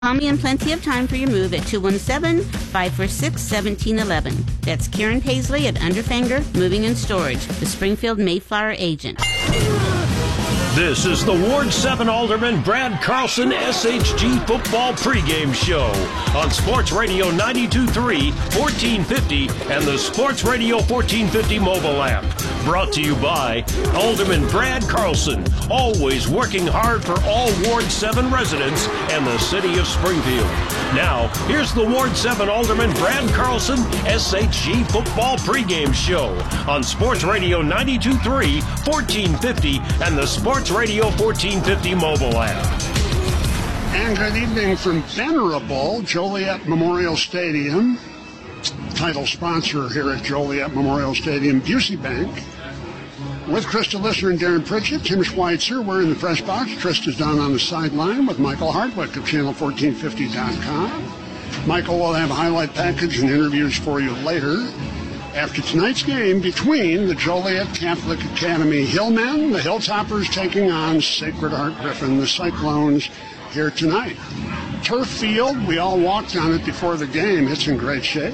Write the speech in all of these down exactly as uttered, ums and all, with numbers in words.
Call me in plenty of time for your move at two one seven, five four six, one seven one one. That's Karen Paisley at Underfanger Moving and Storage, the Springfield Mayflower agent. This is the Ward seven Alderman Brad Carlson S H G Football Pregame Show on Sports Radio ninety-two point three, fourteen fifty, and the Sports Radio fourteen fifty mobile app. Brought to you by Alderman Brad Carlson, always working hard for all Ward seven residents and the city of Springfield. Now, here's the Ward seven Alderman Brad Carlson S H G Football Pregame Show on Sports Radio ninety-two point three, fourteen fifty, and the Sports Radio fourteen fifty mobile app. And good evening from venerable Joliet Memorial Stadium. Title sponsor here at Joliet Memorial Stadium, Busey Bank. With Krista Lister and Darren Pritchett, Tim Schweitzer, we're in the press box. Krista's down on the sideline with Michael Hardwick of channel fourteen fifty dot com. Michael will have a highlight package and interviews for you later. After tonight's game between the Joliet Catholic Academy Hillmen, the Hilltoppers taking on Sacred Heart Griffin, the Cyclones, here tonight. Turf field, we all walked on it before the game. It's in great shape.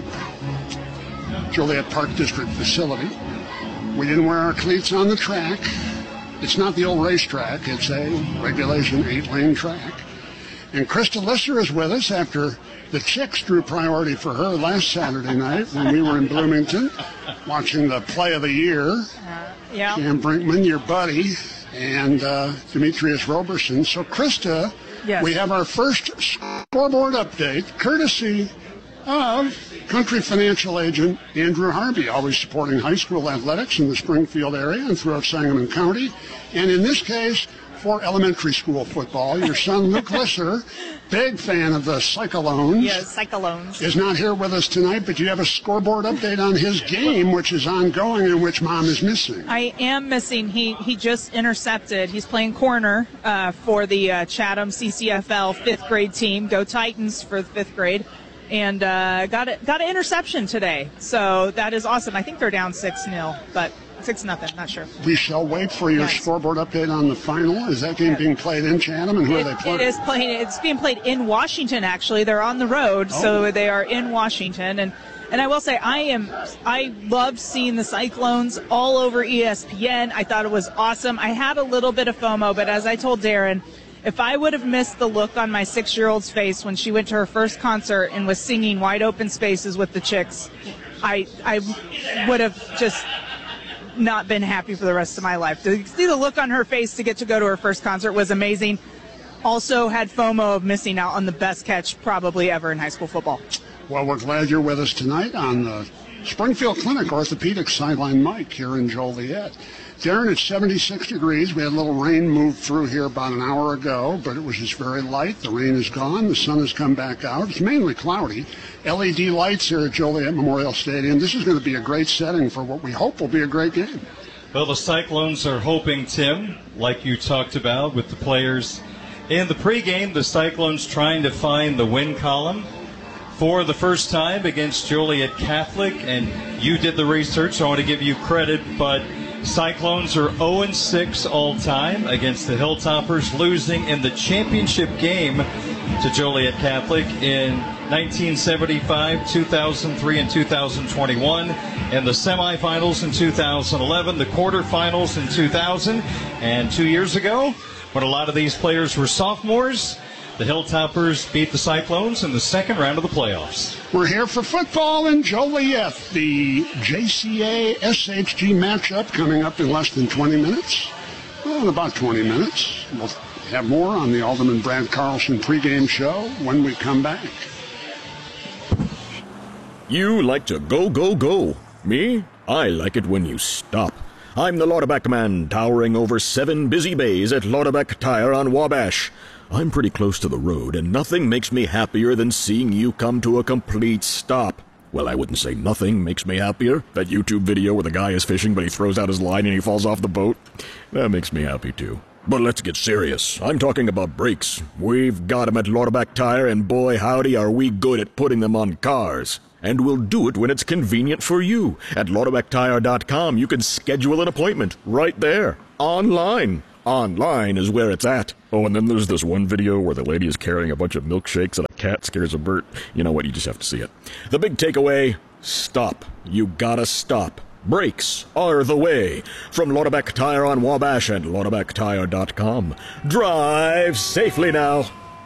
Joliet Park District facility. We didn't wear our cleats on the track. It's not the old racetrack. It's a regulation eight-lane track. And Krista Lister is with us after the Chicks drew priority for her last Saturday night when we were in Bloomington watching the play of the year. Uh, yeah. Cam Brinkman, your buddy, and uh, Demetrius Roberson. So, Krista, yes. We have our first scoreboard update, courtesy of Country Financial agent Andrew Harvey, always supporting high school athletics in the Springfield area and throughout Sangamon County. And in this case, for elementary school football, your son Luke Lisser, big fan of the Cyclones. Yes, Cyclones. Is not here with us tonight, but you have a scoreboard update on his game, which is ongoing and which Mom is missing. I am missing. He he just intercepted. He's playing corner uh, for the uh, Chatham C C F L fifth grade team. Go Titans for the fifth grade. And uh, got a, got an interception today. So that is awesome. I think they're down six nil, but six nothing, not sure. We shall wait for your yes. scoreboard update on the final. Is that game being played in Chatham, and who it, are they playing? It is playing. It's being played in Washington, actually. They're on the road, oh. so they are in Washington. And and I will say, I am I loved seeing the Cyclones all over E S P N. I thought it was awesome. I had a little bit of FOMO, but as I told Darren, if I would have missed the look on my six-year-old's face when she went to her first concert and was singing Wide Open Spaces with the Chicks, I I would have just not been happy for the rest of my life. To see the look on her face to get to go to her first concert was amazing. Also had FOMO of missing out on the best catch probably ever in high school football. Well, we're glad you're with us tonight on the Springfield Clinic Orthopedic Sideline Mike here in Joliet. Darren, it's seventy-six degrees. We had a little rain move through here about an hour ago, but it was just very light. The rain is gone. The sun has come back out. It's mainly cloudy. L E D lights here at Joliet Memorial Stadium. This is going to be a great setting for what we hope will be a great game. Well, the Cyclones are hoping, Tim, like you talked about with the players in the pregame, the Cyclones trying to find the win column for the first time against Joliet Catholic, and you did the research, so I want to give you credit, but Cyclones are oh and six all-time against the Hilltoppers, losing in the championship game to Joliet Catholic in nineteen seventy-five, two thousand three, and two thousand twenty-one, and the semifinals in two thousand eleven, the quarterfinals in two thousand, and two years ago, when a lot of these players were sophomores, the Hilltoppers beat the Cyclones in the second round of the playoffs. We're here for football in Joliet. The J C A S H G matchup coming up in less than twenty minutes. Well, in about twenty minutes. We'll have more on the Alderman Brad Carlson pregame show when we come back. You like to go, go, go. Me? I like it when you stop. I'm the Lauderback man, towering over seven busy bays at Lauderback Tire on Wabash. I'm pretty close to the road, and nothing makes me happier than seeing you come to a complete stop. Well, I wouldn't say nothing makes me happier. That YouTube video where the guy is fishing, but he throws out his line and he falls off the boat. That makes me happy, too. But let's get serious. I'm talking about brakes. We've got 'em at Lauderback Tire, and boy howdy are we good at putting them on cars. And we'll do it when it's convenient for you. At Lauderback Tire dot com, you can schedule an appointment right there, online. Online is where it's at. Oh, and then there's this one video where the lady is carrying a bunch of milkshakes and a cat scares a bird. You know what? You just have to see it. The big takeaway, stop. You gotta stop. Brakes are the way. From Lauterbeck Tire on Wabash and Lauterbeck Tire dot com. Drive safely now.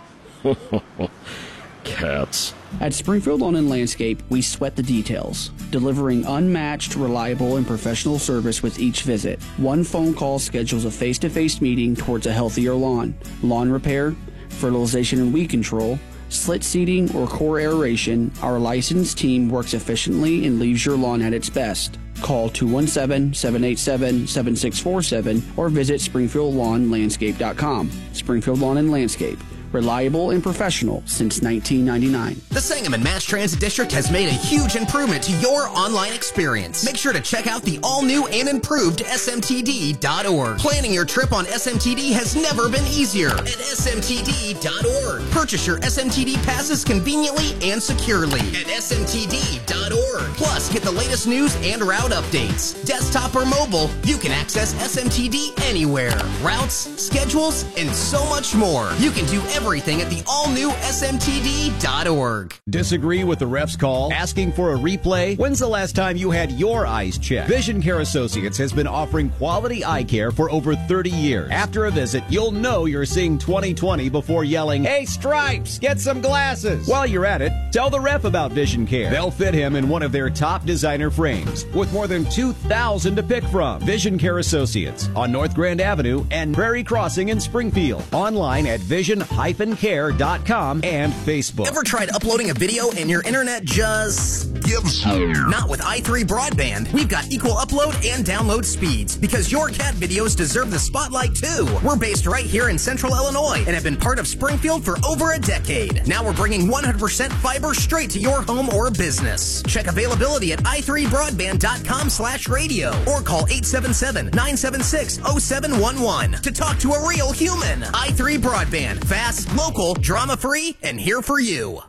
Cats. At Springfield Lawn and Landscape, we sweat the details, delivering unmatched, reliable, and professional service with each visit. One phone call schedules a face-to-face meeting towards a healthier lawn. Lawn repair, fertilization and weed control, slit seeding, or core aeration, our licensed team works efficiently and leaves your lawn at its best. Call two one seven, seven eight seven, seven six four seven or visit Springfield Lawn Landscape dot com. Springfield Lawn and Landscape. Reliable and professional since nineteen ninety-nine. The Sangamon Mass Transit District has made a huge improvement to your online experience. Make sure to check out the all-new and improved S M T D dot org. Planning your trip on S M T D has never been easier at S M T D dot org. Purchase your S M T D passes conveniently and securely at S M T D dot org. Plus, get the latest news and route updates. Desktop or mobile, you can access S M T D anywhere. Routes, schedules, and so much more. You can do everything Everything at the all-new S M T D dot org. Disagree with the ref's call? Asking for a replay? When's the last time you had your eyes checked? Vision Care Associates has been offering quality eye care for over thirty years. After a visit, you'll know you're seeing twenty twenty before yelling, "Hey, Stripes, get some glasses!" While you're at it, tell the ref about Vision Care. They'll fit him in one of their top designer frames with more than two thousand to pick from. Vision Care Associates on North Grand Avenue and Prairie Crossing in Springfield. Online at vision care dot com and Facebook. Ever tried uploading a video and your internet just gives up? Not with i three Broadband. We've got equal upload and download speeds because your cat videos deserve the spotlight too. We're based right here in Central Illinois and have been part of Springfield for over a decade. Now we're bringing one hundred percent fiber straight to your home or business. Check availability at i three broadband dot com slash radio or call eight seven seven, nine seven six, zero seven one one to talk to a real human. i three Broadband. Fast, local, drama-free, and here for you.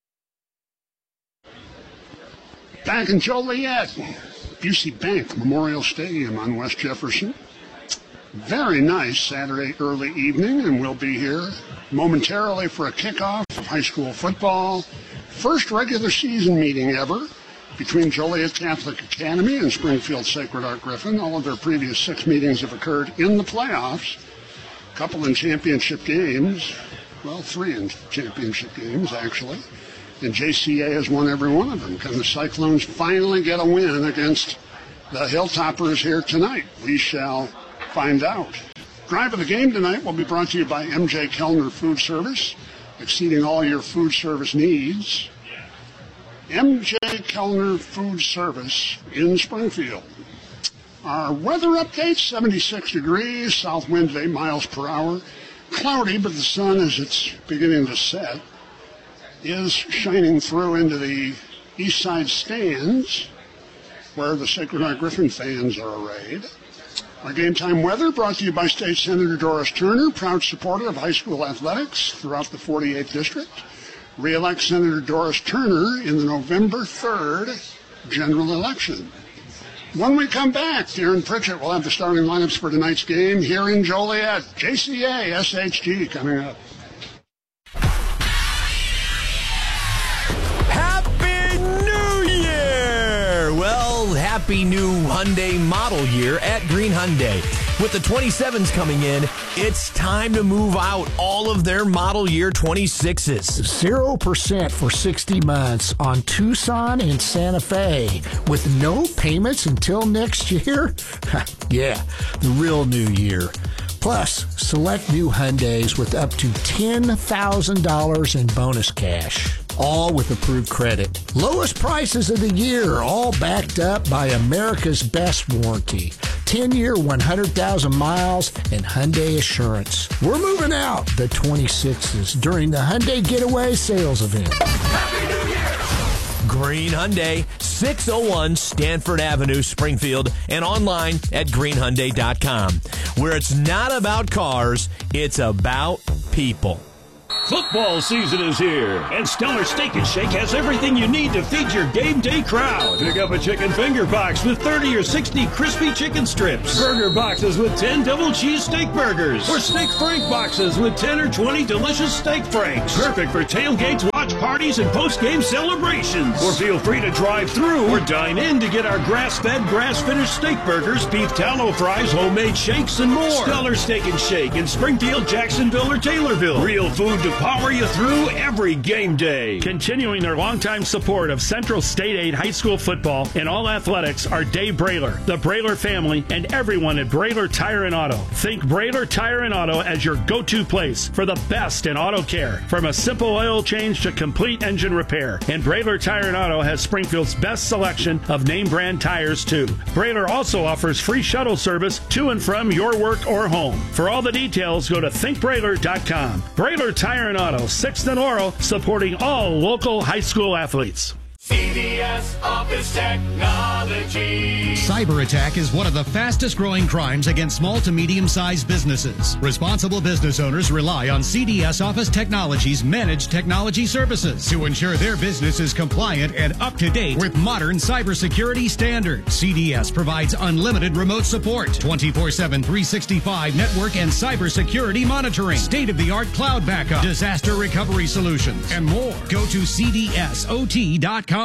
Back in Joliet, Busey Bank Memorial Stadium on West Jefferson. Very nice Saturday early evening, and we'll be here momentarily for a kickoff of high school football. First regular season meeting ever between Joliet Catholic Academy and Springfield Sacred Heart Griffin. All of their previous six meetings have occurred in the playoffs. A couple in championship games. Well, three in championship games, actually. And J C A has won every one of them. Can the Cyclones finally get a win against the Hilltoppers here tonight? We shall find out. Drive of the game tonight will be brought to you by M J Kellner Food Service, exceeding all your food service needs. M J Kellner Food Service in Springfield. Our weather update, seventy-six degrees, south wind eight miles per hour. Cloudy, but the sun, as it's beginning to set, is shining through into the east side stands where the Sacred Heart Griffin fans are arrayed. Our game time weather brought to you by State Senator Doris Turner, proud supporter of high school athletics throughout the forty-eighth District. Re-elect Senator Doris Turner in the November third general election. When we come back, Darren Pritchett will have the starting lineups for tonight's game here in Joliet. J C A S H G coming up. Happy New Year! Well, happy new Hyundai model year at Green Hyundai. With the twenty-sevens coming in, it's time to move out all of their model year twenty-sixes. zero percent for sixty months on Tucson and Santa Fe with no payments until next year? Yeah, the real new year. Plus, select new Hyundais with up to ten thousand dollars in bonus cash. All with approved credit. Lowest prices of the year, all backed up by America's best warranty. ten-year, one hundred thousand miles, and Hyundai Assurance. We're moving out the twenty-sixes during the Hyundai Getaway Sales Event. Happy New Year! Green Hyundai, six oh one Stanford Avenue, Springfield, and online at green hyundai dot com, where it's not about cars, it's about people. Football season is here, and Stellar Steak and Shake has everything you need to feed your game day crowd. Pick up a chicken finger box with thirty or sixty crispy chicken strips, burger boxes with ten double cheese steak burgers, or steak frank boxes with ten or twenty delicious steak franks. Perfect for tailgates, watch parties, and post-game celebrations. Or feel free to drive through or dine in to get our grass-fed, grass-finished steak burgers, beef tallow fries, homemade shakes, and more. Stellar Steak and Shake in Springfield, Jacksonville, or Taylorville. Real food to power you through every game day. Continuing their longtime support of Central State Aid High School football and all athletics are Dave Brayler, the Brayler family, and everyone at Brayler Tire and Auto. Think Brayler Tire and Auto as your go-to place for the best in auto care, from a simple oil change to complete engine repair. And Brayler Tire and Auto has Springfield's best selection of name brand tires too. Brayler also offers free shuttle service to and from your work or home. For all the details, go to think brayler dot com. Brayler Tire and Auto, sixth and Laurel, supporting all local high school athletes. C D S Office Technology. Cyber attack is one of the fastest growing crimes against small to medium-sized businesses. Responsible business owners rely on C D S Office Technology's managed technology services to ensure their business is compliant and up to date with modern cybersecurity standards. C D S provides unlimited remote support, twenty-four seven, three sixty-five network and cybersecurity monitoring, state-of-the-art cloud backup, disaster recovery solutions, and more. Go to C D S O T dot com.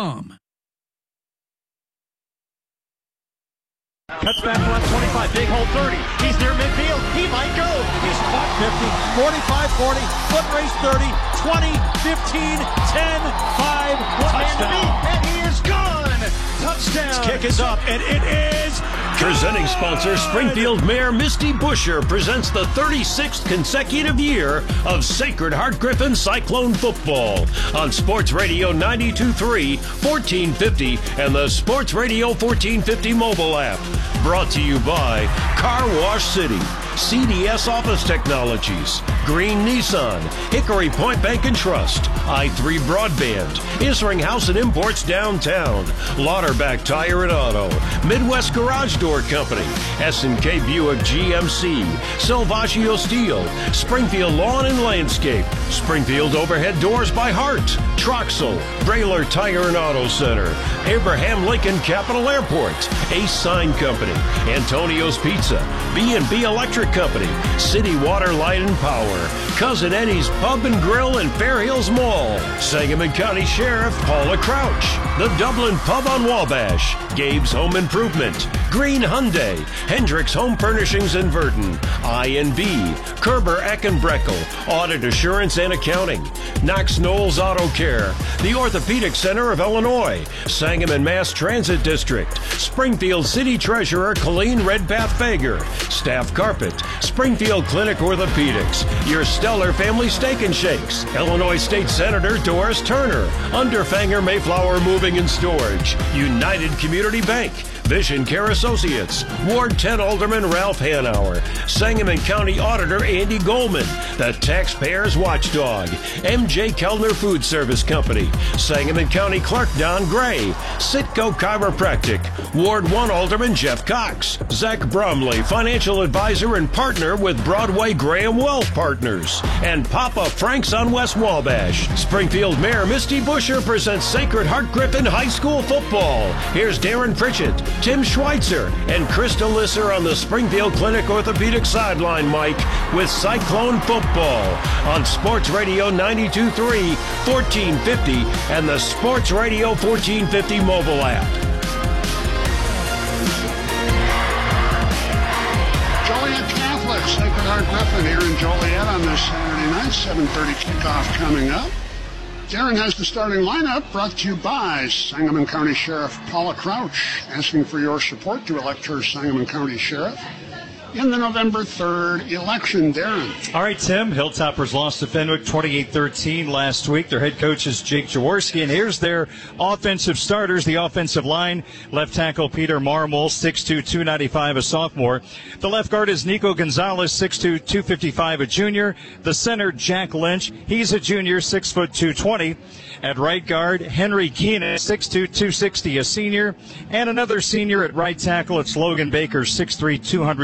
Cuts back left twenty-five, big hole thirty. He's near midfield. He might go. He's caught fifty, forty-five, forty, foot race thirty, twenty, fifteen, ten, five, one man to beat, and he is gone. Touchdown. His kick is up, and it is Presenting sponsor, Springfield Mayor Misty Buscher presents the thirty-sixth consecutive year of Sacred Heart Griffin Cyclone football on Sports Radio ninety-two point three, fourteen fifty, and the Sports Radio fourteen fifty mobile app. Brought to you by Car Wash City, C D S Office Technologies, Green Nissan, Hickory Point Bank and Trust, I three Broadband, Isring House and Imports Downtown, Lauterbach Tire and Auto, Midwest Garage Door Company, S and K Buick G M C, Salvaggio Steel, Springfield Lawn and Landscape, Springfield Overhead Doors by Hart, Troxel, Brayler Tire and Auto Center, Abraham Lincoln Capital Airport, Ace Sign Company, Antonio's Pizza, B and B Electric Company, City Water, Light and Power, Cousin Eddie's Pub and Grill in Fair Hills Mall, Sangamon County Sheriff Paula Crouch, the Dublin Pub on Wabash, Gabe's Home Improvement, Green Hyundai, Hendricks Home Furnishings in Virden, I and B, Kerber Eckenbreckel, Audit Assurance and Accounting, Knox Knowles Auto Care, the Orthopedic Center of Illinois, Sangamon Mass Transit District, Springfield City Treasurer Colleen Redpath Fager, Staff Carpet, Springfield Clinic Orthopedics, your Stellar Family Steak and Shakes, Illinois State Senator Doris Turner, Underfanger Mayflower Moving and Storage, United Community Bank, Vision Care Associates, Ward ten Alderman Ralph Hanauer, Sangamon County Auditor Andy Goldman, the Taxpayers Watchdog, M J Kellner Food Service Company, Sangamon County Clerk Don Gray, Sitco Chiropractic, Ward one Alderman Jeff Cox, Zach Bromley, Financial Advisor and Partner with Broadway Graham Wealth Partners, and Papa Frank's on West Wabash. Springfield Mayor Misty Buscher presents Sacred Heart Griffin High School football. Here's Darren Pritchett, Tim Schweitzer, and Krista Lisser on the Springfield Clinic Orthopedic Sideline mic with Cyclone football on Sports Radio ninety-two point three, fourteen fifty, and the Sports Radio fourteen fifty mobile app. Joliet Catholic, Sacred Heart Griffin here in Joliet on this Saturday night, seven thirty kickoff coming up. Darren has the starting lineup, brought to you by Sangamon County Sheriff Paula Crouch, asking for your support to elect her Sangamon County Sheriff in the November third election. Darren. All right, Tim. Hilltoppers lost to Fenwick twenty-eight thirteen last week. Their head coach is Jake Jaworski, and here's their offensive starters. The offensive line, left tackle Peter Marmol, six two, two ninety-five, a sophomore. The left guard is Nico Gonzalez, six two, two fifty-five, a junior. The center, Jack Lynch, he's a junior, six foot, two twenty. At right guard, Henry Keenan, six two, two sixty, a senior. And another senior at right tackle, it's Logan Baker, six three, two thirty-five.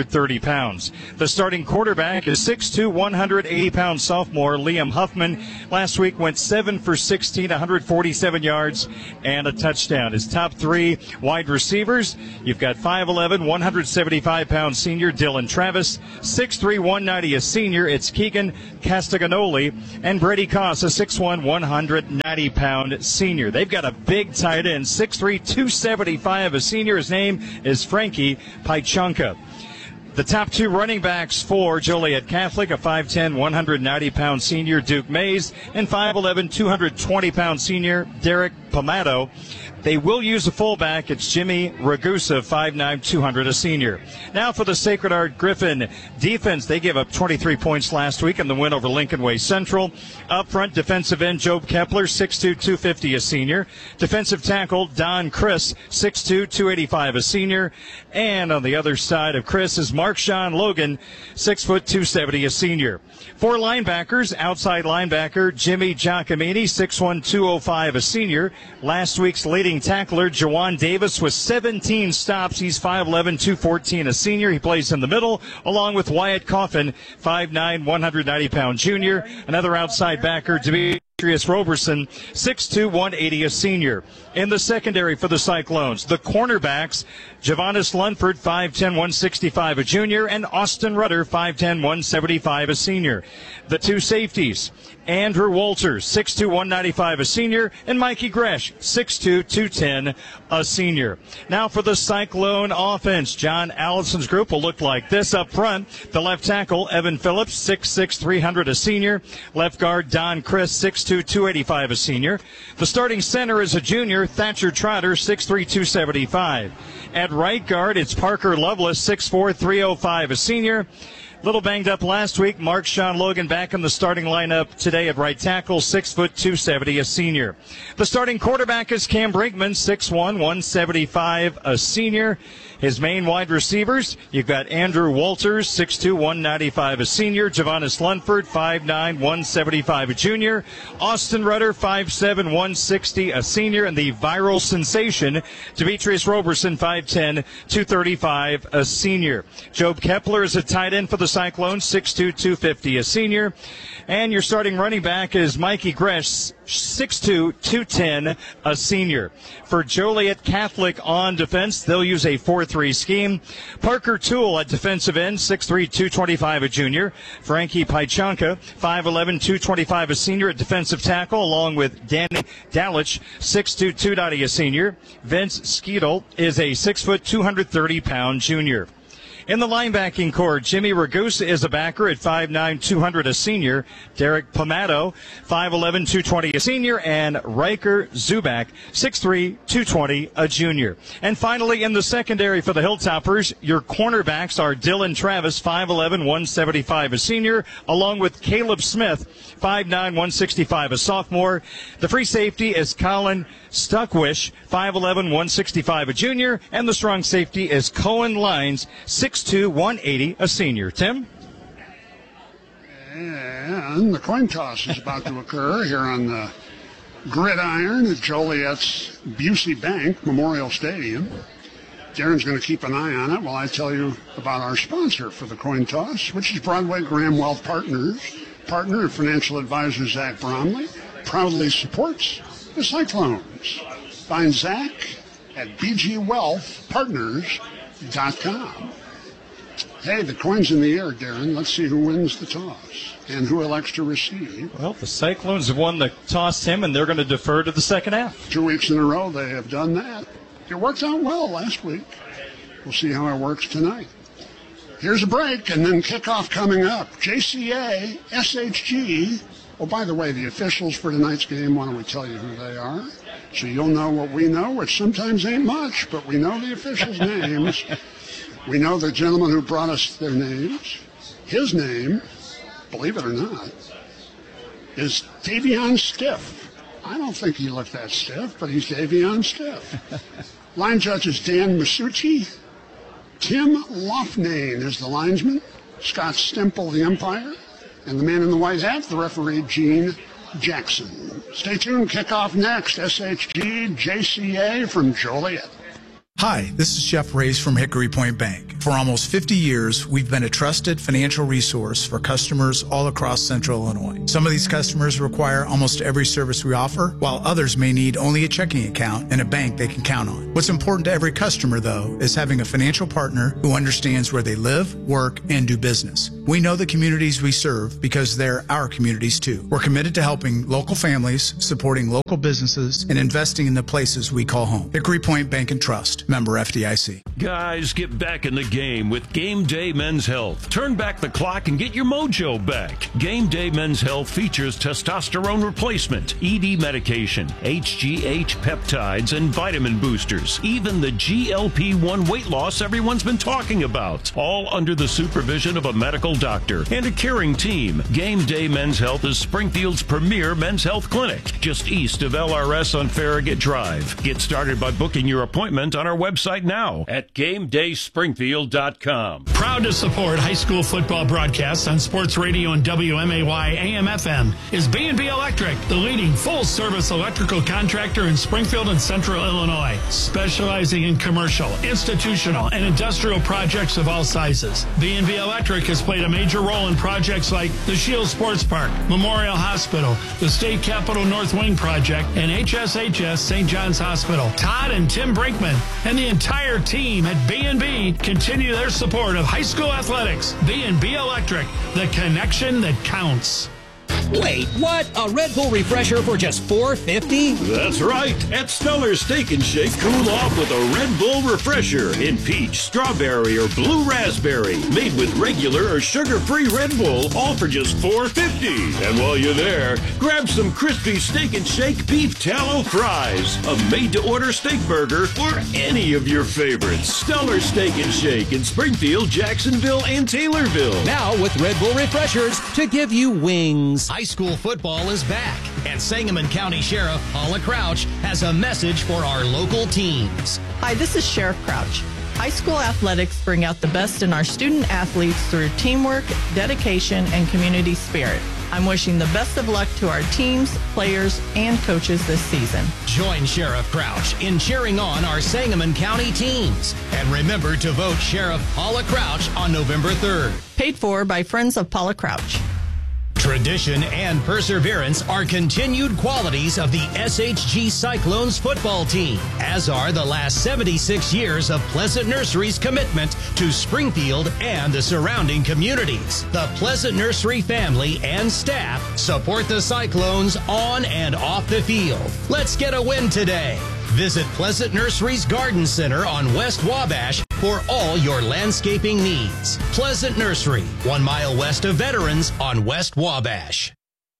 pounds. The starting quarterback is six two, one hundred eighty pound sophomore Liam Huffman. Last week went seven for sixteen, one hundred forty-seven yards and a touchdown. His top three wide receivers, you've got five eleven, one hundred seventy-five pound senior Dylan Travis, six three, one ninety a senior, it's Keegan Castagnoli, and Brady Koss, a six one, one hundred ninety pound senior. They've got a big tight end, six three, two seventy-five a senior. His name is Frankie Pychunka. The top two running backs for Joliet Catholic, a five ten, one hundred ninety pound senior Duke Mays, and five eleven, two hundred twenty pound senior Derek Pomato. They will use a fullback. It's Jimmy Ragusa, five nine, two hundred, a senior. Now for the Sacred Heart Griffin defense. They gave up twenty-three points last week in the win over Lincoln Way Central. Up front, defensive end Job Kepler, six two, two fifty, a senior. Defensive tackle Don Chris, six two, two eighty-five, a senior. And on the other side of Chris is Mark Sean Logan, six foot, two seventy, a senior. Four linebackers, outside linebacker Jimmy Giacomini, six one, two oh five, a senior. Last week's leading tackler Jawan Davis with seventeen stops. He's five eleven, two fourteen, a senior. He plays in the middle along with Wyatt Coffin, five nine, one hundred ninety pound junior. Another outside backer, Demetrius Roberson, six two, one eighty, a senior. In the secondary for the Cyclones, the cornerbacks, Javonis Lunford, five ten, one sixty-five, a junior, and Austin Rudder, five ten, one seventy-five, a senior. The two safeties, Andrew Walters, six two, one ninety-five, a senior, and Mikey Gresh, six two, two ten, a senior. Now for the Cyclone offense, John Allison's group will look like this. Up front, the left tackle, Evan Phillips, six six, three hundred, a senior. Left guard, Don Chris, six two, two eighty-five, a senior. The starting center is a junior, Thatcher Trotter, six three, two seventy-five. At right guard, it's Parker Lovelace, six four, three oh five, a senior. Little banged up last week. Mark Sean Logan back in the starting lineup today at right tackle, six foot, two seventy, a senior. The starting quarterback is Cam Brinkman, six one, one seventy-five, a senior. His main wide receivers, you've got Andrew Walters, six two, one ninety-five, a senior. Javonis Lunford, five nine, one seventy-five, a junior. Austin Rudder, five seven, one sixty, a senior. And the viral sensation, Demetrius Roberson, five ten, two thirty-five, a senior. Job Kepler is a tight end for the Cyclones, six two, two fifty, a senior. And your starting running back is Mikey Gresh, six two, two ten, a senior. For Joliet Catholic on defense, they'll use a four three scheme. Parker Toole at defensive end, six three, two twenty-five, a junior. Frankie Pychunka, five eleven, two twenty-five, a senior at defensive tackle, along with Danny Dalich, six two, two ninety, a senior. Vince Skeetle is a six foot, two hundred thirty pound junior. In the linebacking core, Jimmy Ragusa is a backer at five nine, two hundred, a senior. Derek Pomato, five eleven, two twenty, a senior. And Riker Zubak, six three, two twenty, a junior. And finally, in the secondary for the Hilltoppers, your cornerbacks are Dylan Travis, five eleven, one seventy-five, a senior, along with Caleb Smith, five nine, one sixty-five, a sophomore. The free safety is Colin Stuckwish, five eleven, one sixty-five, a junior. And the strong safety is Cohen Lines, six two, one eighty, a senior. Tim? And the coin toss is about to occur here on the gridiron at Joliet's Busey Bank Memorial Stadium. Darren's going to keep an eye on it while I tell you about our sponsor for the coin toss, which is Broadway Graham Wealth Partners. Partner and financial advisor Zach Bromley proudly supports the Cyclones. Find Zach at b g wealth partners dot com. Hey, the coin's in the air, Darren. Let's see who wins the toss and who elects to receive. Well, the Cyclones have won the toss, Tim, and they're going to defer to the second half. Two weeks in a row they have done that. It worked out well last week. We'll see how it works tonight. Here's a break, and then kickoff coming up. J C A, S H G. Oh, by the way, the officials for tonight's game, why don't we tell you who they are? So you'll know what we know, which sometimes ain't much, but we know the officials' names. We know the gentleman who brought us their names. His name, believe it or not, is Davion Stiff. I don't think he looked that stiff, but he's Davion Stiff. Line judges Dan Masucci. Tim Loughnane is the linesman. Scott Stemple, the umpire. And the man in the white hat, the referee, Gene Jackson. Stay tuned. Kickoff next. S H G, J C A from Joliet. Hi, this is Jeff Reyes from Hickory Point Bank. For almost fifty years, we've been a trusted financial resource for customers all across Central Illinois. Some of these customers require almost every service we offer, while others may need only a checking account and a bank they can count on. What's important to every customer, though, is having a financial partner who understands where they live, work, and do business. We know the communities we serve because they're our communities, too. We're committed to helping local families, supporting local businesses, and investing in the places we call home. Hickory Point Bank and Trust, member F D I C. Guys, get back in the game with Game Day Men's Health. Turn back the clock and get your mojo back. Game Day Men's Health features testosterone replacement, E D medication, H G H peptides, and vitamin boosters. Even the G L P one weight loss everyone's been talking about. All under the supervision of a medical doctor and a caring team. Game Day Men's Health is Springfield's premier men's health clinic, just east of L R S on Farragut Drive. Get started by booking your appointment on our website now at game day springfield dot com. Proud to support high school football broadcasts on Sports Radio and W M A Y A M F M is B and B Electric, the leading full-service electrical contractor in Springfield and Central Illinois, specializing in commercial, institutional, and industrial projects of all sizes. B and B Electric has played a major role in projects like the Shield Sports Park, Memorial Hospital, the State Capitol North Wing Project, and H S H S Saint John's Hospital. Todd and Tim Brinkman and the entire team at B and B continue their support of high school athletics. B and B Electric, the connection that counts. Wait, what? A Red Bull refresher for just four fifty? That's right. At Stellar Steak and Shake, cool off with a Red Bull refresher in peach, strawberry, or blue raspberry. Made with regular or sugar-free Red Bull, all for just four fifty. And while you're there, grab some crispy Steak and Shake beef tallow fries, a made-to-order steak burger, or any of your favorites. Stellar Steak and Shake in Springfield, Jacksonville, and Taylorville. Now with Red Bull refreshers to give you wings. High school football is back, and Sangamon County Sheriff Paula Crouch has a message for our local teams. Hi, this is Sheriff Crouch. High school athletics bring out the best in our student athletes through teamwork, dedication, and community spirit. I'm wishing the best of luck to our teams, players, and coaches this season. Join Sheriff Crouch in cheering on our Sangamon County teams. And remember to vote Sheriff Paula Crouch on November third. Paid for by Friends of Paula Crouch. Tradition and perseverance are continued qualities of the S H G Cyclones football team, as are the last seventy-six years of Pleasant Nursery's commitment to Springfield and the surrounding communities. The Pleasant Nursery family and staff support the Cyclones on and off the field. Let's get a win today. Visit Pleasant Nursery's Garden Center on West Wabash for all your landscaping needs. Pleasant Nursery, one mile west of Veterans on West Wabash.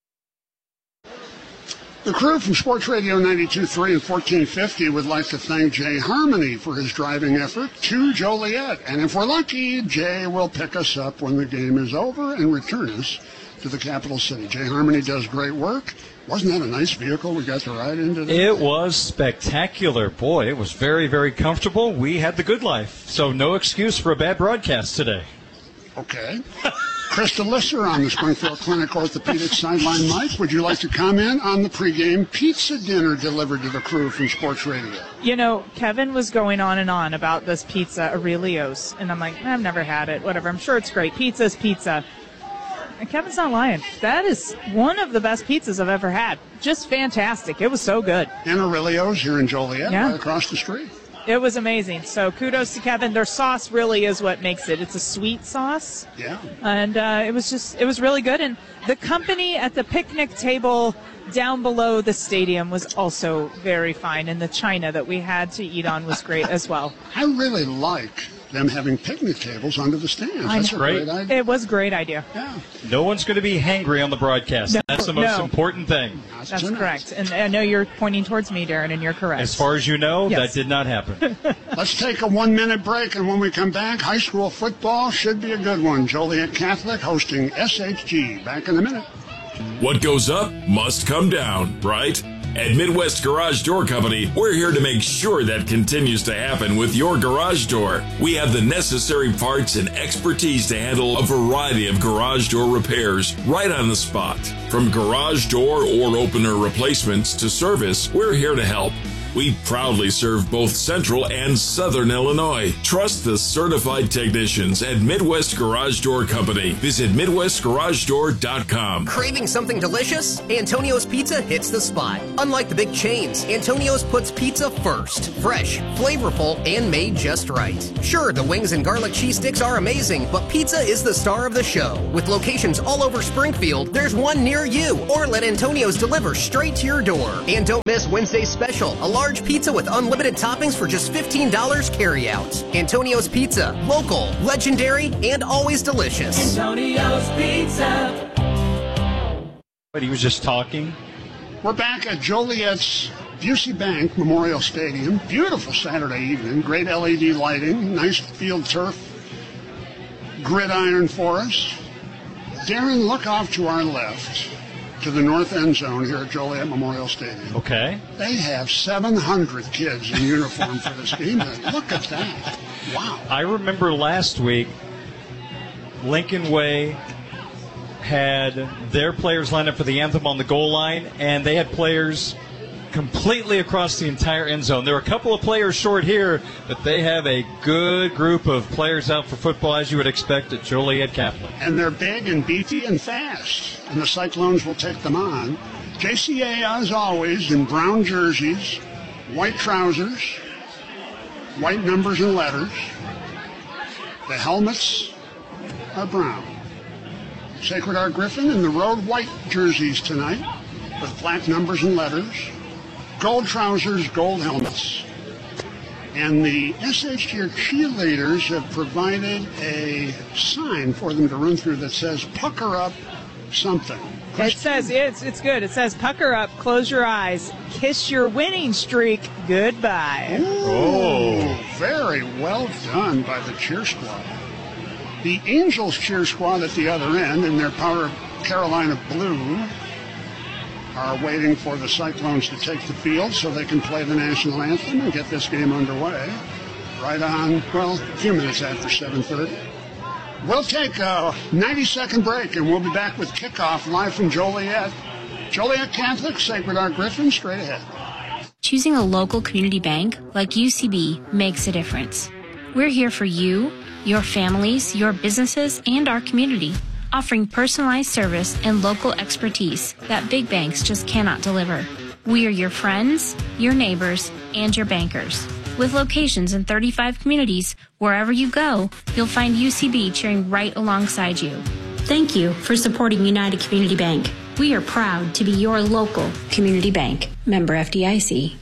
The crew from Sports Radio ninety-two point three and fourteen fifty would like to thank Jay Harmony for his driving effort to Joliet. And if we're lucky, Jay will pick us up when the game is over and return us to the capital city. Jay Harmony does great work. Wasn't that a nice vehicle we got to ride in today? It was spectacular. Boy, it was very, very comfortable. We had the good life, so no excuse for a bad broadcast today. Okay. Krista Lisser on the Springfield Clinic Orthopedic Sideline mic. Would you like to comment on the pregame pizza dinner delivered to the crew from Sports Radio? You know, Kevin was going on and on about this pizza, Aurelio's, and I'm like, I've never had it, whatever. I'm sure it's great. Pizza's pizza. And Kevin's not lying. That is one of the best pizzas I've ever had. Just fantastic. It was so good. And Aurelio's here in Joliet, yeah. right across the street. It was amazing. So kudos to Kevin. Their sauce really is what makes it. It's a sweet sauce. Yeah. And uh, it was just, it was really good. And the company at the picnic table down below the stadium was also very fine. And the china that we had to eat on was great as well. I really like them having picnic tables under the stands. I That's know. a great idea. It was a great idea. Yeah. No one's going to be hangry on the broadcast. No, That's the most no. important thing. That's, That's correct. And I know you're pointing towards me, Darren, and you're correct. As far as you know, Yes. that did not happen. Let's take a one-minute break, and when we come back, high school football should be a good one. Joliet Catholic hosting S H G. Back in a minute. What goes up must come down, right? At Midwest Garage Door Company, we're here to make sure that continues to happen with your garage door. We have the necessary parts and expertise to handle a variety of garage door repairs right on the spot. From garage door or opener replacements to service, we're here to help. We proudly serve both Central and Southern Illinois. Trust the certified technicians at Midwest Garage Door Company. Visit Midwest Garage Door dot com. Craving something delicious? Antonio's Pizza hits the spot. Unlike the big chains, Antonio's puts pizza first. Fresh, flavorful, and made just right. Sure, the wings and garlic cheese sticks are amazing, but pizza is the star of the show. With locations all over Springfield, there's one near you. Or let Antonio's deliver straight to your door. And don't miss Wednesday's special, a large pizza with unlimited toppings for just fifteen dollars carry out. Antonio's Pizza, local, legendary, and always delicious. Antonio's Pizza. But he was just talking. We're back at Joliet's Busey Bank Memorial Stadium. Beautiful Saturday evening. Great L E D lighting. Nice field turf. Gridiron for us. Darren, look off to our left to the north end zone here at Joliet Memorial Stadium. Okay. They have seven hundred kids in uniform for this game. Look at that. Wow. I remember last week, Lincoln Way had their players lined up for the anthem on the goal line, and they had players completely across the entire end zone. There were a couple of players short here, but they have a good group of players out for football, as you would expect at Joliet Catholic. And they're big and beefy and fast, and the Cyclones will take them on. J C A, as always, in brown jerseys, white trousers, white numbers and letters. The helmets are brown. Sacred Heart Griffin in the road white jerseys tonight with black numbers and letters. Gold trousers, gold helmets. And the S H G cheerleaders have provided a sign for them to run through that says, pucker up something. It says, it's it's good. It says, pucker up, close your eyes, kiss your winning streak goodbye. Ooh, oh, very well done by the cheer squad. The Angels cheer squad at the other end in their Power Carolina blue are waiting for the Cyclones to take the field so they can play the national anthem and get this game underway. Right on, well, a few minutes after seven thirty. We'll take a ninety-second break, and we'll be back with kickoff live from Joliet. Joliet Catholic, Sacred Heart Griffin, straight ahead. Choosing a local community bank like U C B makes a difference. We're here for you, your families, your businesses, and our community, offering personalized service and local expertise that big banks just cannot deliver. We are your friends, your neighbors, and your bankers. With locations in thirty-five communities, wherever you go, you'll find U C B cheering right alongside you. Thank you for supporting United Community Bank. We are proud to be your local community bank. Member F D I C.